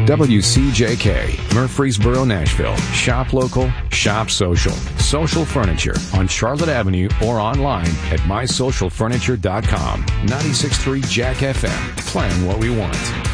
WCJK, Murfreesboro, Nashville. Shop local, shop social. Social Furniture on Charlotte Avenue or online at mysocialfurniture.com. 96.3 Jack FM. Plan what we want.